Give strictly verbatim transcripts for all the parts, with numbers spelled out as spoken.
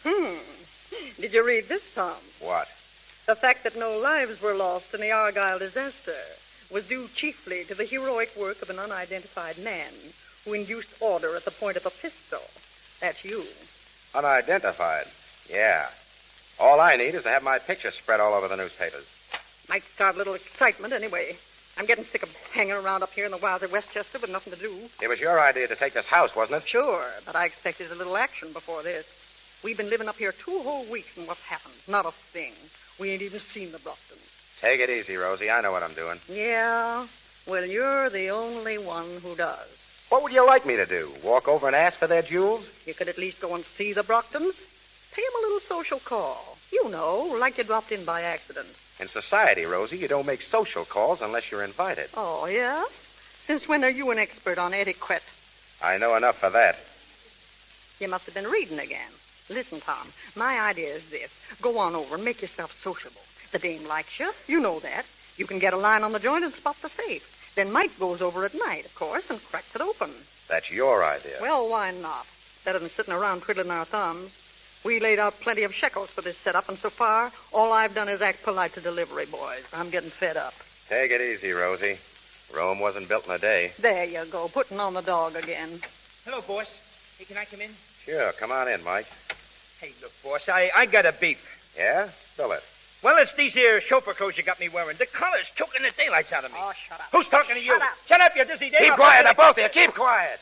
Hmm. Did you read this, Tom? What? The fact that no lives were lost in the Argyle disaster was due chiefly to the heroic work of an unidentified man who induced order at the point of a pistol. That's you. Unidentified? Yeah. All I need is to have my picture spread all over the newspapers. Might start a little excitement anyway. I'm getting sick of hanging around up here in the wilds of Westchester with nothing to do. It was your idea to take this house, wasn't it? Sure, but I expected a little action before this. We've been living up here two whole weeks, and what's happened? Not a thing. We ain't even seen the Brocktons. Take it easy, Rosie. I know what I'm doing. Yeah? Well, you're the only one who does. What would you like me to do? Walk over and ask for their jewels? You could at least go and see the Brocktons. Pay them a little social call. You know, like you dropped in by accident. In society, Rosie, you don't make social calls unless you're invited. Oh, yeah? Since when are you an expert on etiquette? I know enough for that. You must have been reading again. Listen, Tom, my idea is this. Go on over and make yourself sociable. The dame likes you. You know that. You can get a line on the joint and spot the safe. Then Mike goes over at night, of course, and cracks it open. That's your idea. Well, why not? Better than sitting around twiddling our thumbs. We laid out plenty of shekels for this setup, and so far, all I've done is act polite to delivery boys. I'm getting fed up. Take it easy, Rosie. Rome wasn't built in a day. There you go, putting on the dog again. Hello, boss. Hey, can I come in? Sure, come on in, Mike. Hey, look, boss, I, I got a beef. Yeah? Spill it. Well, it's these here chauffeur clothes you got me wearing. The collar's choking the daylights out of me. Oh, shut up. Who's talking to you? Shut up. Shut up, you dizzy dame. Keep quiet, now, both of you. Keep quiet.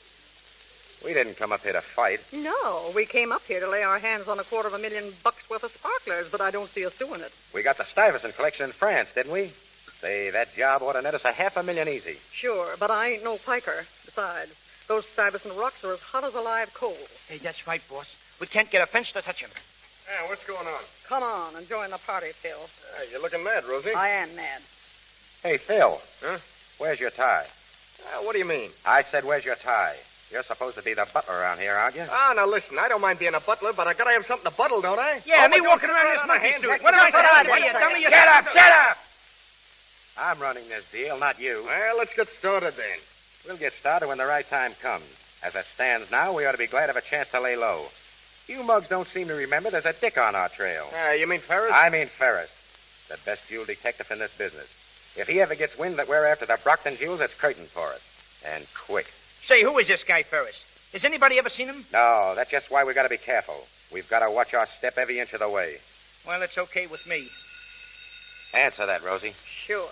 We didn't come up here to fight. No, we came up here to lay our hands on a quarter of a million bucks worth of sparklers, but I don't see us doing it. We got the Stuyvesant collection in France, didn't we? Say, that job ought to net us a half a million easy. Sure, but I ain't no piker. Besides, those Stuyvesant rocks are as hot as a live coal. Hey, that's right, boss. We can't get a fence to touch them. Yeah, what's going on? Come on and join the party, Phil. Uh, you're looking mad, Rosie. I am mad. Hey, Phil. Huh? Where's your tie? Uh, what do you mean? I said, where's your tie? You're supposed to be the butler around here, aren't you? Ah, now listen, I don't mind being a butler, but I gotta have something to buttle, don't I? Yeah, Oh, me but walking don't around sit this on my monkey hands. suit. What What am I Shut up, telling you? shut Tell up. me you Shut up, shut up! I'm running this deal, not you. Well, let's get started then. We'll get started when the right time comes. As it stands now, we ought to be glad of a chance to lay low. You mugs don't seem to remember there's a dick on our trail. Uh, you mean Ferris? I mean Ferris, the best jewel detective in this business. If he ever gets wind that we're after the Brockton jewels, it's curtain for us. And quick. Say, who is this guy, Ferris? Has anybody ever seen him? No, that's just why we got to be careful. We've got to watch our step every inch of the way. Well, it's okay with me. Answer that, Rosie. Sure.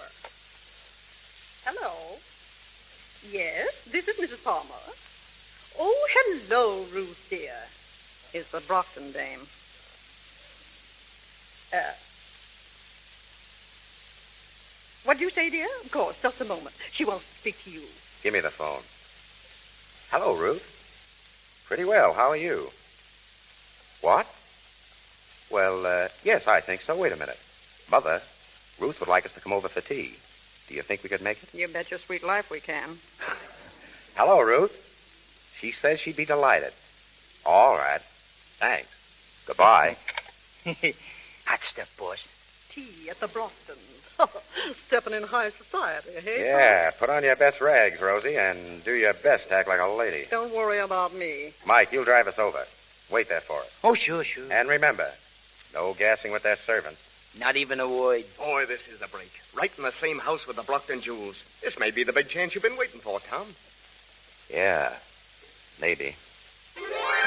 Hello. Yes, this is Missus Palmer. Oh, hello, Ruth, dear. Is the Brockton dame. Uh, what'd you say, dear? Of course, just a moment. She wants to speak to you. Give me the phone. Hello, Ruth. Pretty well. How are you? What? Well, uh, yes, I think so. Wait a minute. Mother, Ruth would like us to come over for tea. Do you think we could make it? You bet your sweet life we can. Hello, Ruth. She says she'd be delighted. All right. Thanks. Goodbye. Hot stuff, boss. Tea at the Brockton. Stepping in high society, hey? Yeah, put on your best rags, Rosie, and do your best to act like a lady. Don't worry about me. Mike, you'll drive us over. Wait there for us. Oh, sure, sure. And remember, no gassing with their servants. Not even a word. Boy, this is a break. Right in the same house with the Brockton jewels. This may be the big chance you've been waiting for, Tom. Yeah, maybe.